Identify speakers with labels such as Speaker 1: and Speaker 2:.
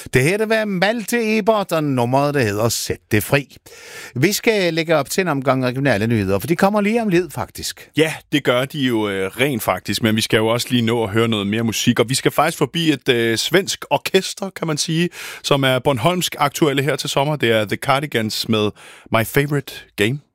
Speaker 1: Det her, det var Malte Ebert, og nummeret, der hedder Sæt det fri. Vi skal lægge op til en omgang regionale nyheder, for de kommer lige om lidt, faktisk.
Speaker 2: Ja, det gør de jo rent faktisk, men vi skal jo også lige nå at høre noget mere musik, og vi skal faktisk forbi et svensk orkester, kan man sige, som er Bornholmsk aktuelle her til sommer. Det er The Cardigans med My Favorite Game.